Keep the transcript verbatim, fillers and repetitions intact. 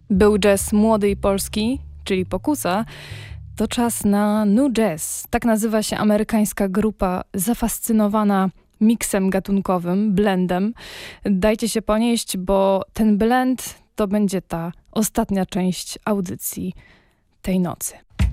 Był jazz młodej Polski, czyli Pokusa. To czas na nu jazz. Tak nazywa się amerykańska grupa zafascynowana miksem gatunkowym, blendem. Dajcie się ponieść, bo ten blend to będzie ta ostatnia część audycji tej nocy.